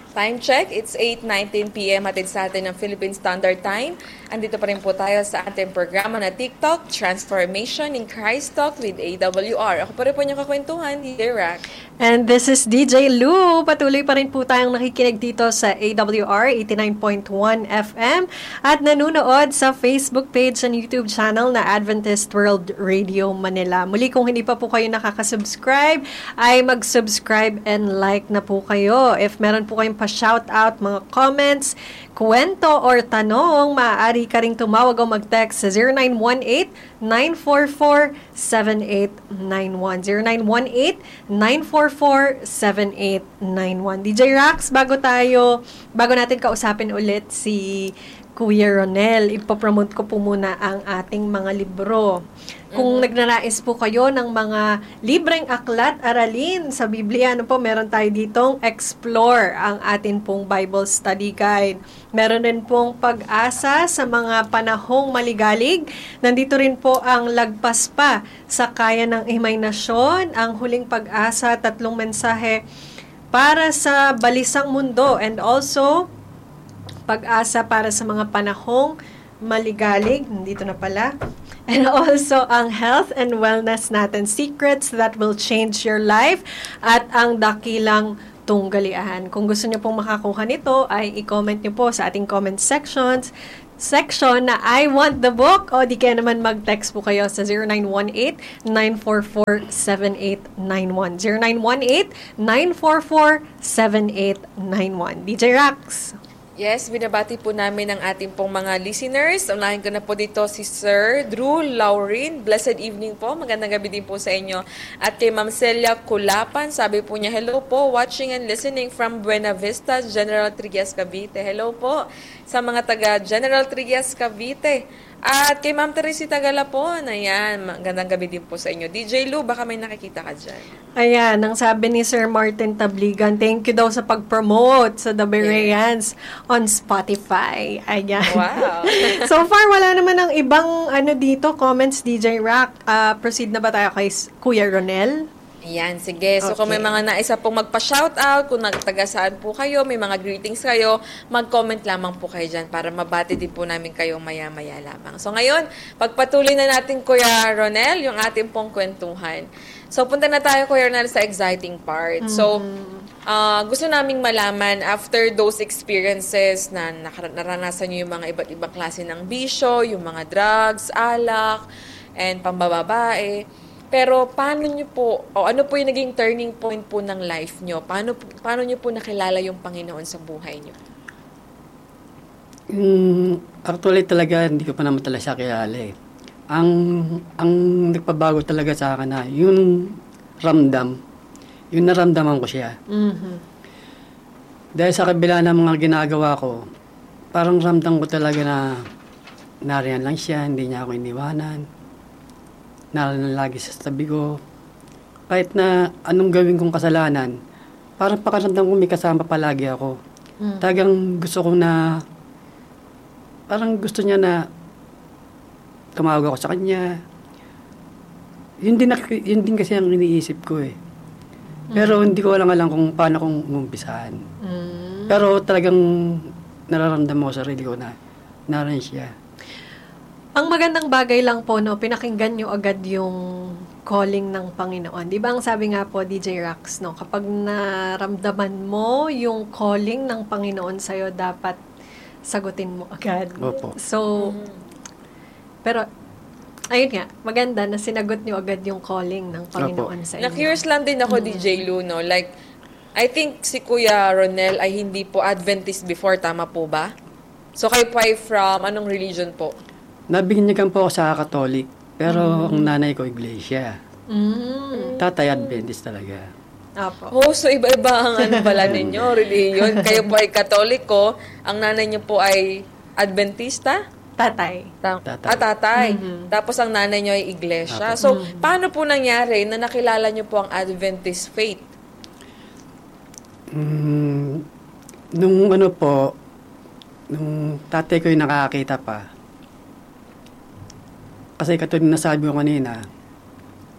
Time check, it's 8:19 p.m. hatid sa atin ng Philippine Standard Time. Andito pa rin po tayo sa ating programa na TikTok, Transformation in Christ Talk with AWR. Ako pa rin po niyong kakwentuhan, DJ Rack. And this is DJ Lou. Patuloy pa rin po tayong nakikinig dito sa AWR 89.1 FM at nanonood sa Facebook page and YouTube channel na Adventist World Radio Manila. Muli, kung hindi pa po kayo nakaka-subscribe, ay mag-subscribe and like na po kayo. If meron po kayong pa-shoutout, mga comments, kwento or tanong, maaari ka ring tumawag o mag-text sa 0918-944-7891. 0918-944-7891. DJ Rax, bago natin kausapin ulit si Kuya Ronel, ipopromote ko po muna ang ating mga libro. Kung nagnanais po kayo ng mga libreng aklat, aralin sa Biblia, meron tayo ditong Explore, ang atin pong Bible Study Guide. Meron din pong Pag-asa sa mga panahong maligalig. Nandito rin po ang Lagpas pa sa Kaya ng Imahinasyon, ang Huling Pag-asa, 3 mensahe para sa balisang mundo, and also Pag-asa para sa mga panahong maligalig. Nandito na pala. And also, ang Health and Wellness natin, Secrets that will change your life, at ang Dakilang Tunggalian. Kung gusto niyo pong makakuha nito, ay i-comment niyo po sa ating comment section na I want the book, o di kaya naman mag-text po kayo sa 0918-944-7891. 0918-944-7891. DJ Rax. Yes, binabati po namin ang ating pong mga listeners. Unahin ko na po dito si Sir Drew Laurin. Blessed evening po. Magandang gabi din po sa inyo. At kay Ma'am Celia Kulapan, sabi po niya, hello po, watching and listening from Buena Vista, General Trias, Cavite. Hello po sa mga taga General Trias, Cavite. At kay Ma'am Teresita Galapon, ayan, magandang gabi din po sa inyo. DJ Lou, baka may nakikita ka dyan. Ayan, ang sabi ni Sir Martin Tabligan, thank you daw sa pag-promote sa The Bereans on Spotify. Ayan. Wow. So far, wala naman ng ibang dito, comments, DJ Rack. Proceed na ba tayo kay Kuya Ronel? Ayan, sige. So, kung may mga naisa pong magpa-shoutout, kung nagtaga saan po kayo, may mga greetings kayo, mag-comment lamang po kayo dyan para mabati din po namin kayo maya-maya lamang. So, ngayon, pagpatuloy na natin, Kuya Ronel, yung ating pong kwentuhan. So, punta na tayo, Kuya Ronel, sa exciting part. So, gusto naming malaman, after those experiences na naranasan nyo yung mga iba't ibang klase ng bisyo, yung mga drugs, alak, and pambababae, pero paano nyo po, o ano po yung naging turning point po ng life nyo? Paano nyo po nakilala yung Panginoon sa buhay nyo? Actually talaga, hindi ko pa naman talaga siya kilala eh. Ang nagpabago talaga sa akin na, yung naramdaman ko siya. Mm-hmm. Dahil sa kabila ng mga ginagawa ko, parang ramdam ko talaga na nariyan lang siya, hindi niya ako iniwanan. Nariyan lagi sa tabi ko. Kahit na anong gawin kong kasalanan, parang pakaramdam ko may kasama palagi ako. Tagang gusto ko na, parang gusto niya na tumawag ako sa kanya. Yun din kasi ang iniisip ko eh. Pero hindi ko alam kung paano kong umumpisahan. Pero talagang nararamdaman ko sa sarili ko na naroon siya. Ang magandang bagay lang po, pinakinggan nyo agad yung calling ng Panginoon. Di ba ang sabi nga po, DJ Rax, kapag naramdaman mo yung calling ng Panginoon sa'yo, dapat sagutin mo agad. Opo. So, pero, ayun nga, maganda na sinagot nyo agad yung calling ng Panginoon sa inyo. Na-curious lang din ako, DJ Lou, Like, I think si Kuya Ronel ay hindi po Adventist before, tama po ba? So, kayo po ay from anong religion po? Nabinyagan po ako sa Catholic, pero ang nanay ko, Iglesia. Tatay Adventist talaga. Apo. Oh, so iba-iba ang pala ninyo, religion. Kayo po ay Katoliko, ang nanay niyo po ay Adventista? Tatay. Tatay. Tapos ang nanay niyo ay Iglesia. So, paano po nangyari na nakilala niyo po ang Adventist faith? Nung tatay ko yung nakakita pa, kasi katulad na sabi ko kanina,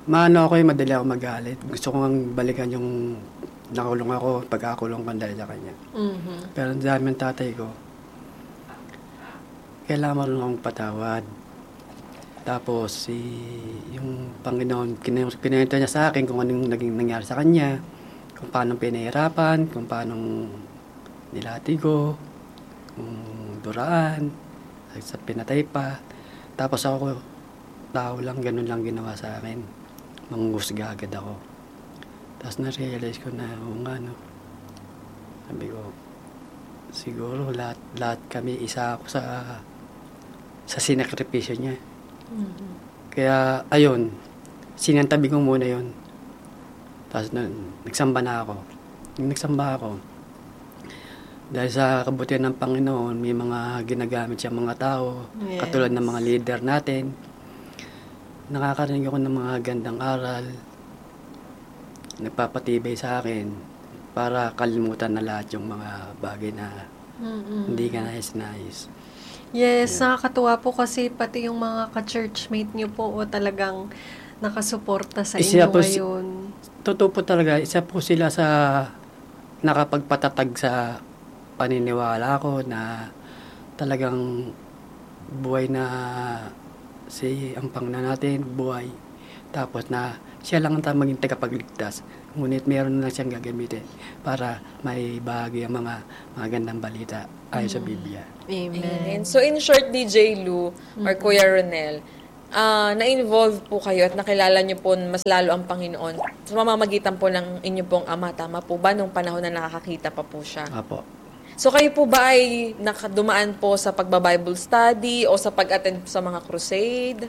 Maano ako madali ako magalit. Gusto ko nga balikan yung nakulong ako, pagkakulong ko dahil sa kanya. Pero ang dami ng tatay ko, kailangan marunong akong patawad. Tapos, yung Panginoon, kinento niya sa akin kung anong naging nangyari sa kanya, kung paano pinahirapan, kung paano nilatigo, kung duraan, sa pinatay pa. Tapos ako, tao lang, ganun lang ginawa sa akin. Manghusga agad ako. Tapos na-realize ko na, no. Sabi ko, siguro lahat kami isa ako sa sinakripisyo niya. Kaya, ayun, sinantabi ko muna yun. Tapos nagsamba na ako. Nung nagsamba ako, dahil sa kabutihan ng Panginoon, may mga ginagamit siya mga tao, katulad ng mga leader natin. Nakakarinig ako ng mga gandang aral, nagpapatibay sa akin para kalimutan na lahat yung mga bagay na hindi ka nais-nais. Yes, nakakatuwa po kasi pati yung mga ka-churchmate niyo po talagang nakasuporta sa inyo ngayon. Totoo po talaga, isa po sila sa nakapagpatatag sa paniniwala ko na talagang buhay na ang Panginoon natin, buhay. Tapos na siya lang ang maging tagapagligtas. Ngunit meron na siyang gagamitin para may bahagi ang mga magandang balita ayon sa Biblia. Amen. So in short, DJ Lou or Kuya Ronel, na-involve po kayo at nakilala niyo po mas lalo ang Panginoon sa mamamagitan po ng inyong pong ama. Tama po ba nung panahon na nakakakita pa po siya? Apo. So kayo po ba ay nakadumaan po sa pagba-Bible study o sa pag-attend sa mga crusade?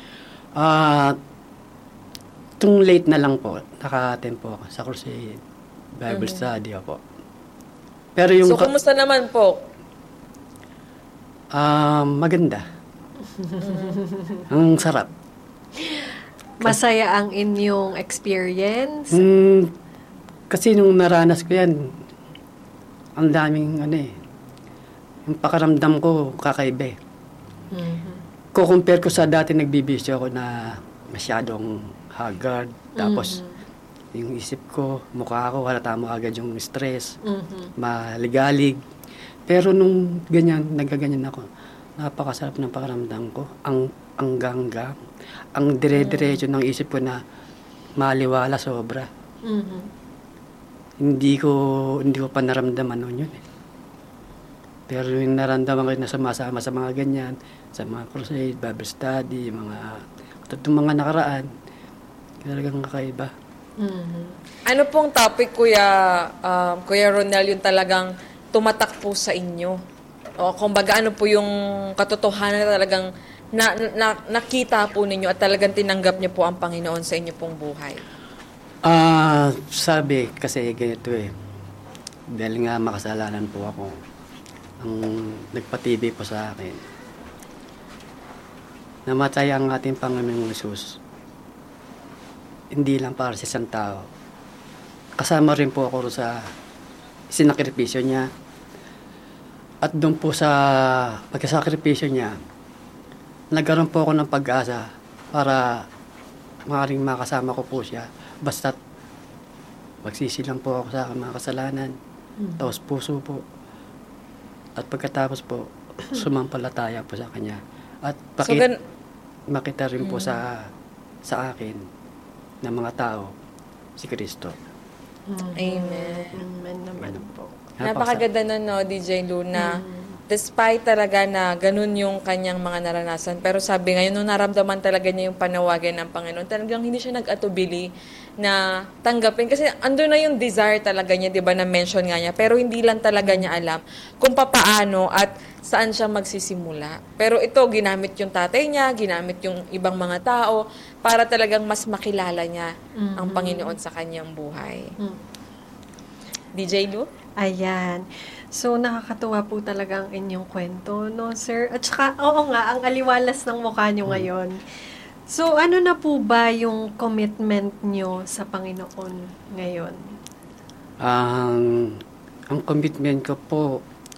Itong late na lang po, naka-attend po ako sa crusade, Bible study po. Pero yung so kumusta naman po? Maganda. Ang sarap. Masaya ang inyong experience? Kasi nung naranas ko yan, ang daming yung pakaramdam ko kakaiba. Kukumpare ko sa dati nagbibisyo ako na masyadong haggard. Tapos yung isip ko, mukha ko, halata mo agad yung stress, maligalig. Pero nung nagkaganyan ako, napakasarap ng pakaramdam ko. Ang gangga, ang dire-diretso ng isip ko na maliwala sobra. Hindi ko pa naramdaman noon yun. Pero yung naramdaman ko na sumasama sa mga ganyan, sa mga crusade, Bible study, mga nakaraan, talagang kakaiba. Ano pong topic, Kuya Ronel, yung talagang tumatak po sa inyo? O kumbaga, ano po yung katotohanan na talagang nakita po ninyo at talagang tinanggap niyo po ang Panginoon sa inyo pong buhay? Sabi kasi ganito dahil nga makasalanan po ako, ang nagpatibay po sa akin, namatay ang ating Panginoong Hesus, hindi lang para sa isang tao. Kasama rin po ako sa sinakripisyo niya. At doon po sa pagkasakripisyo niya, nagkaroon po ako ng pag-asa para maaaring makasama ko po siya. Basta't magsisilang po ako sa mga kasalanan, taos puso po. At pagkatapos po, sumampalataya po sa Kanya. At makita rin po sa akin ng mga tao, si Kristo. Amen. Amen naman po. Napakaganda nun, no, DJ Luna. Despite talaga na ganun yung kanyang mga naranasan. Pero sabi ngayon, nung naramdaman talaga niya yung panawagan ng Panginoon, talagang hindi siya nag-atubili na tanggapin. Kasi andun na yung desire talaga niya, di ba, na-mention nga niya. Pero hindi lang talaga niya alam kung papaano at saan siya magsisimula. Pero ito, ginamit yung tatay niya, ginamit yung ibang mga tao para talagang mas makilala niya ang Panginoon sa kanyang buhay. DJ Lu? Ayan. So, nakakatuwa po talaga ang inyong kwento, no, sir? At saka, oo nga, ang aliwalas ng mukha nyo ngayon. So, ano na po ba yung commitment nyo sa Panginoon ngayon? Ang commitment ko po,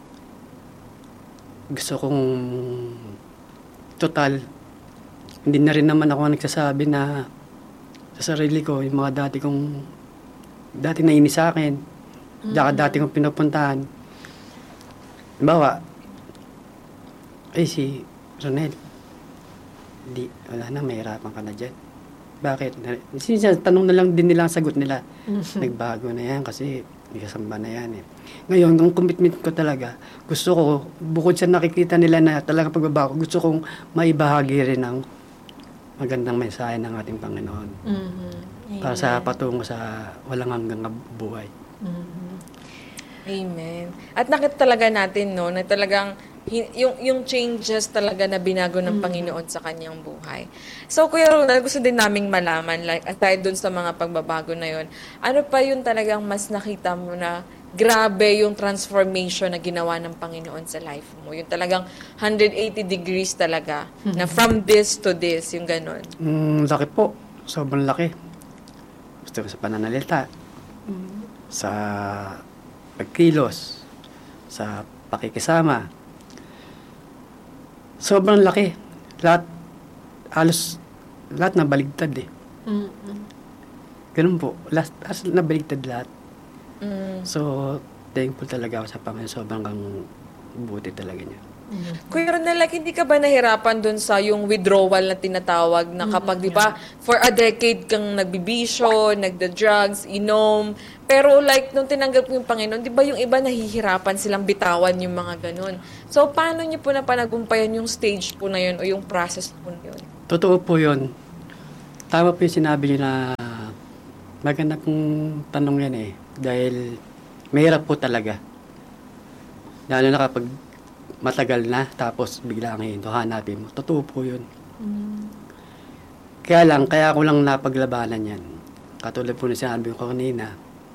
gusto kong total, hindi na rin naman ako nagsasabi na sa sarili ko, yung mga dati nainis sa akin, dati kong pinupuntahan. Halimbawa, si Ronel, wala na, mahirapan ka na dyan. Bakit? Tanong na lang din nila ang sagot nila. Nagbago na yan kasi may kasamba na yan eh. Ngayon, ang commitment ko talaga, gusto ko, bukod sa nakikita nila na talaga pagbabago, gusto kong maibahagi rin ang magandang mensahe ng ating Panginoon. Para sa patungo sa walang hanggang buhay. Amen. At nakita talaga natin, no, na talagang yung changes talaga na binago ng Panginoon sa kanyang buhay. So, Kuya Ronald, gusto din naming malaman, like, aside dun sa mga pagbabago na yun, ano pa yun talagang mas nakita mo na grabe yung transformation na ginawa ng Panginoon sa life mo? Yung talagang 180 degrees talaga, na from this to this, yung ganun. Laki po. Sobrang laki. Gusto ko sa pananalita, sa pagkilos, sa pakikisama. Sobrang laki. Halos lahat nabaligtad eh. Ganun po. Halos nabaligtad lahat. So, thankful talaga ako sa Panginoon. Sobrang buti talaga niya. Kuya Ronel, like, hindi ka ba nahirapan dun sa yung withdrawal na tinatawag na kapag, di ba, for a decade kang nagbibisyo, nagda-drugs, inom, pero like, nung tinanggap mo yung Panginoon, di ba yung iba nahihirapan silang bitawan yung mga ganun? So, paano niyo po na panagumpayan yung stage po na yun o yung process po na yun? Totoo po yun. Tama po yung sinabi niyo na maganda pong tanong yan eh. Dahil mahirap po talaga. Lalo na kapag matagal na, tapos bigla ang hanapin mo. Totoo po yun. Kaya ko lang napaglabanan yan. Katulad po na sinabi ko kanina.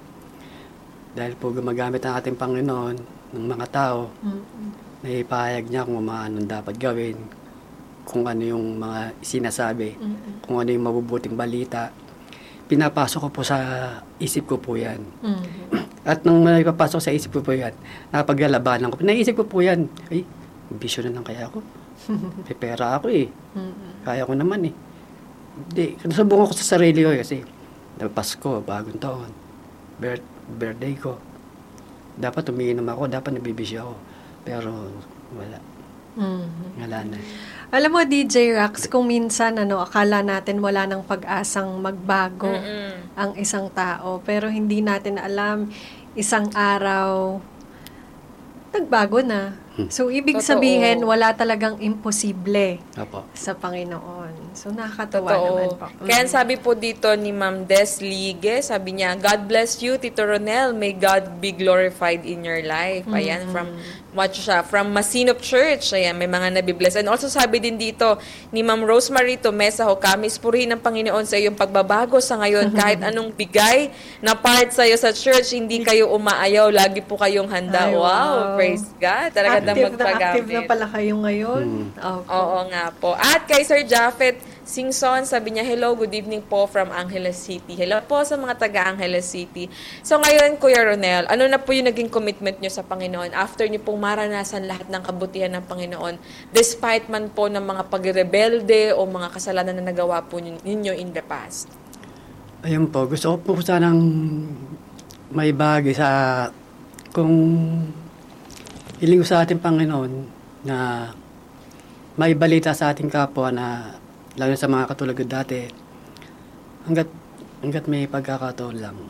Dahil po gumagamit ang ating Panginoon ng mga tao, naipahayag niya kung anong dapat gawin, kung ano yung mga sinasabi, kung ano yung mabubuting balita. Pinapasok ko po sa isip ko po yan. At nang napapasok sa isip ko po yan, napaglalabanan ko. Naisip ko po yan, bisyo na lang kaya ako. May pera ako eh. Kaya ko naman eh. Hindi, nasubungan ko sa sarili ko kasi Pasko, bagong taon, birthday ko. Dapat umiinom ako, dapat nabibisyo ako. Pero wala. Wala na. Alam mo, DJ Rax, kung minsan, akala natin wala nang pag-asang magbago ang isang tao. Pero hindi natin alam, isang araw, nagbago na. So, ibig sabihin, wala talagang imposible sa Panginoon. So, nakakatawa naman po. Kaya sabi po dito ni Ma'am Des Ligue, sabi niya, God bless you, Tito Ronel. May God be glorified in your life. Ayan, from Masinop Church. Ayan, may mga nabibless. And also sabi din dito ni Ma'am Rosemary Tomesa Hocamis, purihin ng Panginoon sa iyong pagbabago sa ngayon. Kahit anong bigay na part sa iyo sa church, hindi kayo umaayaw. Lagi po kayong handa. Wow, praise God. Talaga active na pala kayo ngayon. Oo nga po. At kay Sir Japheth Singson, sabi niya, hello, good evening po from Angeles City. Hello po sa mga taga Angeles City. So ngayon, Kuya Ronel, ano na po yung naging commitment niyo sa Panginoon after niyo pong maranasan lahat ng kabutihan ng Panginoon, despite man po ng mga pagrebelde o mga kasalanan na nagawa po ninyo in the past? Ayun po, gusto ko po sanang may bagay sa kung hiling ko sa ating Panginoon na may balita sa ating kapwa na lalo sa mga katulad ko dati hanggat may pagkakataon lang.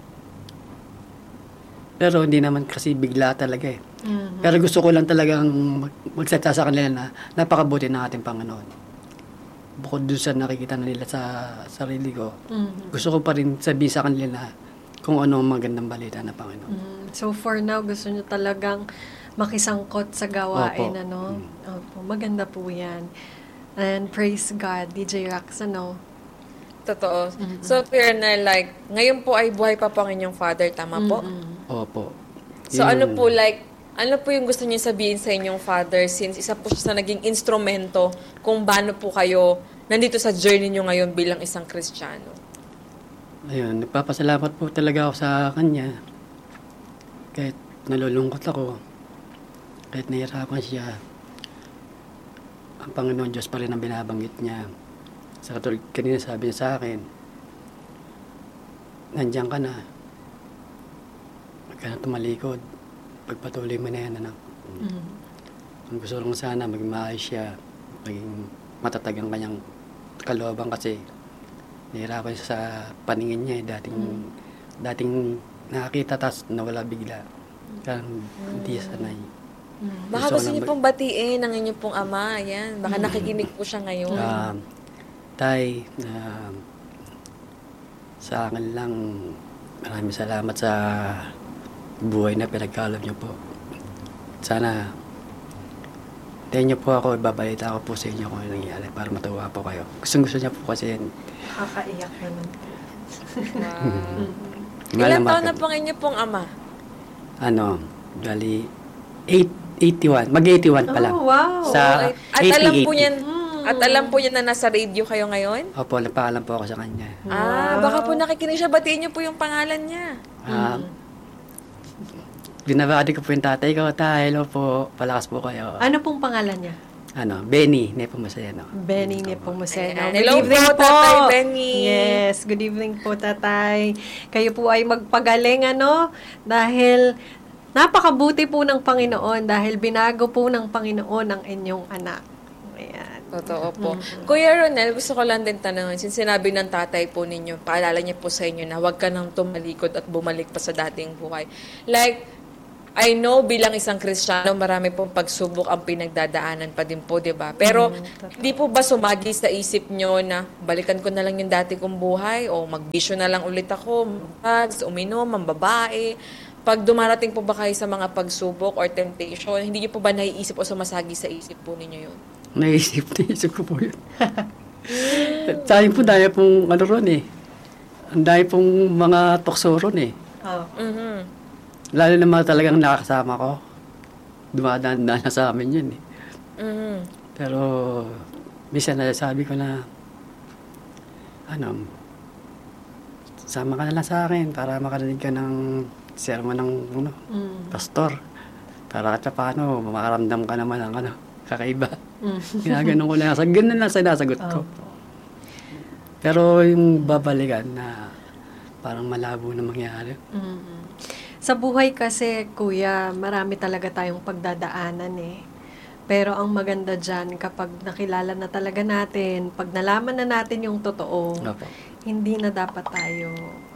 Pero hindi naman kasi bigla talaga eh. Pero gusto ko lang talagang magsalita sa kanila na napakabuti ng ating Panginoon. Bukod doon sa nakikita na nila sa sarili ko, gusto ko pa rin sabihin sa kanila na kung ano ang magandang balita ng Panginoon. So for now, gusto nyo talagang makisangkot sa gawain, Opo. Opo, maganda po yan. And praise God, DJ Rax, Totoo. So, Kuya Ronel, like, ngayon po ay buhay pa po ang inyong father, tama po? Opo. So, ano po yung gusto niyo sabihin sa inyong father since isa po siya sa naging instrumento kung paano po kayo nandito sa journey niyo ngayon bilang isang Kristiyano? Ayun, nagpapasalamat po talaga ako sa kanya. Kahit nalulungkot ako, kahit nahihirapan siya, ang Panginoon Diyos pa rin ang binabanggit niya. Sa katulad kanina sabi niya sa akin, nandiyan ka na. Huwag ka na tumalikod. Pagpatuloy mo na yan, anak. Ang gusto lang sana, maging maayos siya. Maging matatag ang kanyang kalooban kasi nahirapan siya sa paningin niya. Dating nakakita, tapos nawala bigla. Parang hindi siya sanay. Baka gusto niyo pong batiin ang inyong pong ama. Ayan. Baka nakikinig po siya ngayon. Tay, sa akin lang, maraming salamat sa buhay na pinagkaloob niyo po. Sana, tayo niyo po ako, ibabalita ko po sa inyo kung ano nangyari para matuwa po kayo. Gusto niya po kasi yan. Kakaiyak naman. Wow. Ilan taon na pong inyo pong ama? Bali, 81. Mag-81 pa lang. Oh, wow. Sa At alam po 80. niyan, na nasa radio kayo ngayon? Opo, napaalam po ako sa kanya. Baka po nakikinig siya. Batiin niyo po yung pangalan niya. Binabati ko po yung tatay ko. Tay, hello po. Palakas po kayo. Ano pong pangalan niya? Benny Nepomuceno. Benny Nepomuceno. Hello po, Tatay Benny. Yes, good evening po, Tatay. Kayo po ay magpagaling, dahil napakabuti po ng Panginoon, dahil binago po ng Panginoon ang inyong anak. Ayan. Totoo po. Kuya Ronel, gusto ko lang din tanongin, since sinabi ng tatay po ninyo, paalala niya po sa inyo na huwag ka nang tumalikod at bumalik pa sa dating buhay. Like, I know bilang isang Kristiyano, marami pong pagsubok ang pinagdadaanan pa din po, di ba? Pero, hindi po ba sumagi sa isip nyo na balikan ko na lang yung dati kong buhay o magbisyo na lang ulit ako, mag-drugs, uminom, mambabae. Pag dumarating po ba kayo sa mga pagsubok or temptation, hindi nyo po ba naiisip o sumasagi sa isip po ninyo yun? Naisip ko po yun. Sabi po, dahil pong ron eh. Ang dahil pong mga tukso ron eh. Oh. Lalo na mga talagang nakakasama ko. Dumadaan na sa amin yun eh. Pero, minsan na sabi ko na, sama ka na lang sa akin para makarinig ka ng sermon ng pastor. Para kahit paano, makaramdam ka naman ng kakaiba. Ginaganon ko lang. Ganun lang sa nasagot ko. Pero yung babalikan na parang malabo na mangyari. Sa buhay kasi, Kuya, marami talaga tayong pagdadaanan eh. Pero ang maganda dyan, kapag nakilala na talaga natin, pag nalaman na natin yung totoo, hindi na dapat tayo,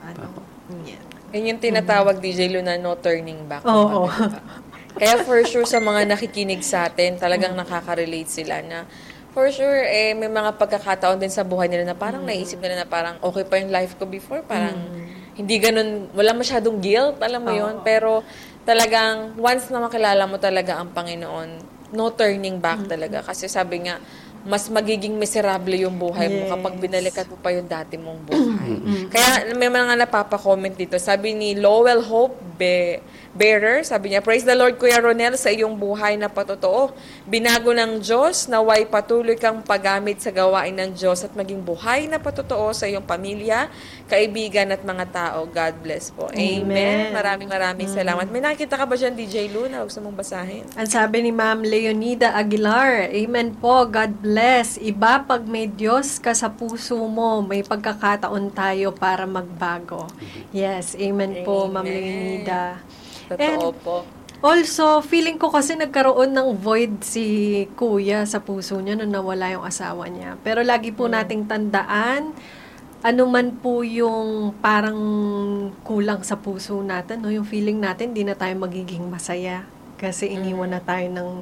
yan. Yun yung tinatawag, DJ Luna, no turning back. Oo. Kaya for sure sa mga nakikinig sa atin, talagang nakaka-relate sila na for sure, may mga pagkakataon din sa buhay nila na parang naisip nila na parang okay pa yung life ko before, parang hindi ganun, wala masyadong guilt, alam mo yun. Pero talagang once na makilala mo talaga ang Panginoon, no turning back talaga. Kasi sabi nga, mas magiging miserable yung buhay mo kapag binalikan mo pa yung dati mong buhay. Kaya may mga napapa-comment dito. Sabi ni Lowell Hope Bearer, sabi niya, praise the Lord, Kuya Ronel, sa iyong buhay na patotoo. Binago ng Diyos, naway patuloy kang paggamit sa gawain ng Diyos at maging buhay na patotoo sa iyong pamilya, kaibigan at mga tao. God bless po. Amen. Maraming salamat. May nakita ka ba dyan, DJ Lu, na gusto mong basahin? Ang sabi ni Ma'am Leonida Aguilar, amen po, God bless. Iba pag may Diyos ka sa puso mo, may pagkakataon tayo para magbago. Yes, amen po, Ma'am Leonida. Totoo po. Also, feeling ko kasi nagkaroon ng void si Kuya sa puso niya nung nawala yung asawa niya. Pero lagi po nating tandaan, ano man po yung parang kulang sa puso natin, no? Yung feeling natin, di na tayo magiging masaya. Kasi iniwan na tayo ng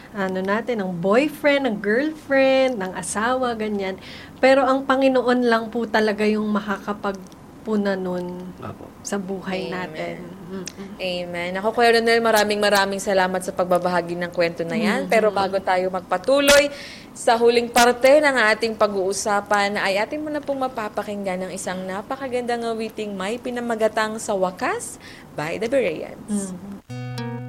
ng boyfriend, ng girlfriend, ng asawa, ganyan. Pero ang Panginoon lang po talaga yung makakapagpuna nun sa buhay natin. Amen. Ako, Kuya Ronel, maraming salamat sa pagbabahagi ng kwento na yan. Pero bago tayo magpatuloy sa huling parte ng ating pag-uusapan, ay atin mo na pong mapapakinggan ng isang napakagandang awiting may pinamagatang sa wakas by the Bereans.